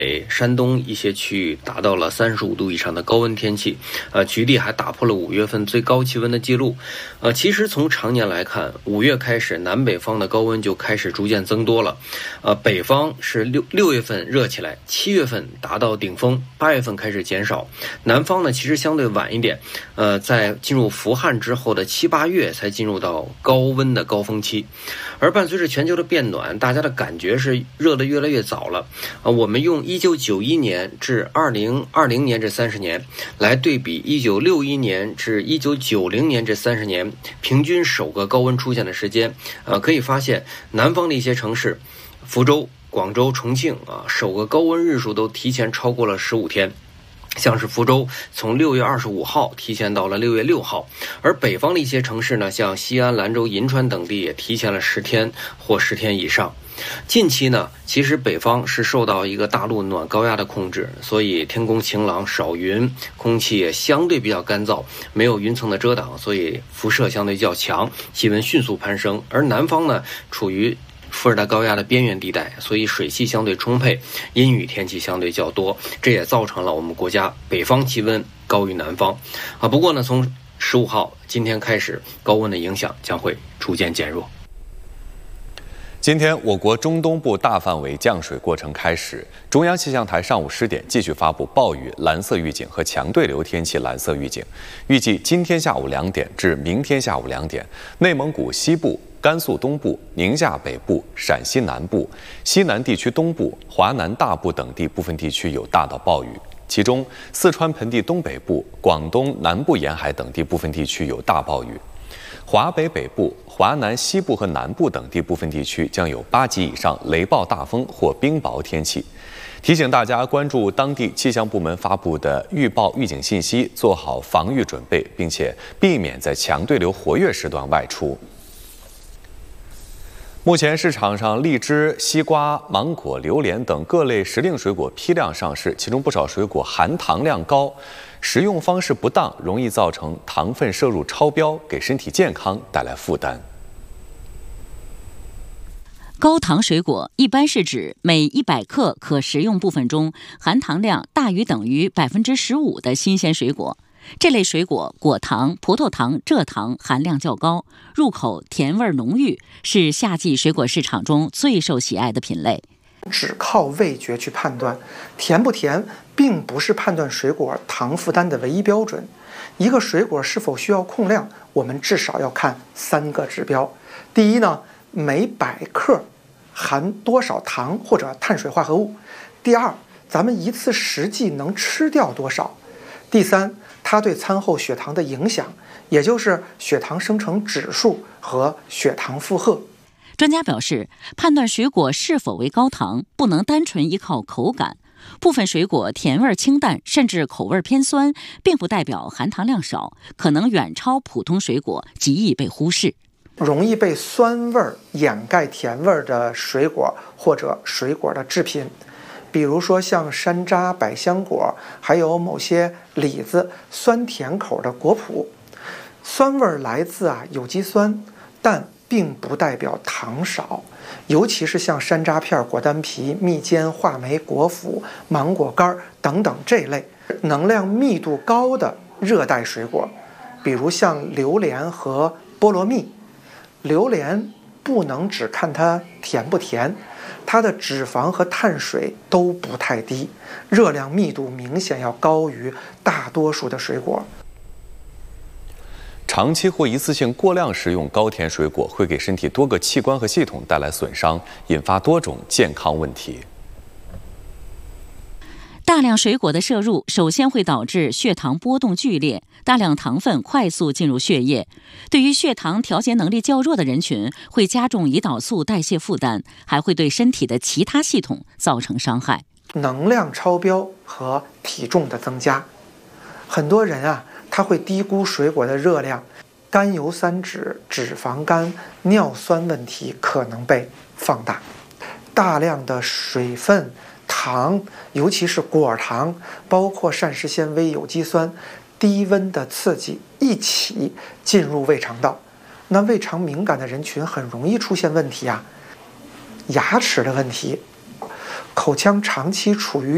山东一些区域达到了35度以上的高温天气，局地还打破了5月份最高气温的记录。其实从常年来看，5月开始，南北方的高温就开始逐渐增多了。北方是6月份热起来，7月份达到顶峰，8月份开始减少。南方呢，其实相对晚一点，在进入伏旱之后的7、8月才进入到高温的高峰期。而伴随着全球的变暖，大家的感觉是热得越来越早了。我们用1991年至2020年这30年来对比1961年至1990年这30年平均首个高温出现的时间，可以发现南方的一些城市，福州、广州、重庆首个高温日数都提前超过了15天。像是福州从6月25号提前到了6月6号，而北方的一些城市呢，像西安、兰州、银川等地也提前了10天或10天以上。近期呢，其实北方是受到一个大陆暖高压的控制，所以天空晴朗少云，空气也相对比较干燥，没有云层的遮挡，所以辐射相对较强，气温迅速攀升。而南方呢，处于副热带高压的边缘地带，所以水汽相对充沛，阴雨天气相对较多，这也造成了我们国家北方气温高于南方。不过呢，从15号今天开始，高温的影响将会逐渐减弱。 今天，我国中东部大范围降水过程开始。中央气象台上午10点继续发布暴雨蓝色预警和强对流天气蓝色预警。预计今天下午2点至明天下午2点，内蒙古西部、甘肃东部、宁夏北部、陕西南部、西南地区东部、华南大部等地部分地区有大到暴雨。其中，四川盆地东北部、广东南部沿海等地部分地区有大暴雨。华北北部、华南西部和南部等地部分地区将有8级以上雷暴大风或冰雹天气。提醒大家关注当地气象部门发布的预报预警信息，做好防御准备，并且避免在强对流活跃时段外出。目前市场上荔枝、西瓜、芒果、榴莲等各类时令水果批量上市，其中不少水果含糖量高，食用方式不当，容易造成糖分摄入超标，给身体健康带来负担。 高糖水果一般是指每100克可食用部分中含糖量大于等于15%的新鲜水果。这类水果果糖、葡萄糖、蔗糖含量较高，入口甜味浓郁，是夏季水果市场中最受喜爱的品类。 只靠味觉去判断甜不甜，并不是判断水果糖负担的唯一标准。一个水果是否需要控量，我们至少要看3个指标。第一呢，每100克含多少糖或者碳水化合物。第二，咱们一次实际能吃掉多少。第三，它对餐后血糖的影响，也就是血糖生成指数和血糖负荷。 专家表示，判断水果是否为高糖，不能单纯依靠口感。部分水果甜味清淡，甚至口味偏酸，并不代表含糖量少，可能远超普通水果，极易被忽视。 容易被酸味掩盖甜味的水果或者水果的制品，比如说像山楂、百香果，还有某些李子，酸甜口的果脯。酸味来自有机酸，但并不代表糖少。尤其是像山楂片、果丹皮、蜜饯、话梅、果脯、芒果干等等这类能量密度高的热带水果，比如像榴莲和菠萝蜜。榴莲不能只看它甜不甜，它的脂肪和碳水都不太低，热量密度明显要高于大多数的水果。 长期或一次性过量食用高甜水果，会给身体多个器官和系统带来损伤，引发多种健康问题。 大量水果的摄入首先会导致血糖波动剧烈，大量糖分快速进入血液，对于血糖调节能力较弱的人群，会加重胰岛素代谢负担，还会对身体的其他系统造成伤害。 能量超标和体重的增加，很多人他会低估水果的热量，甘油三酯、脂肪肝、尿酸问题可能被放大。大量的水分、糖，尤其是果糖，包括膳食纤维、有机酸，低温的刺激一起进入胃肠道，那胃肠敏感的人群很容易出现问题牙齿的问题，口腔长期处于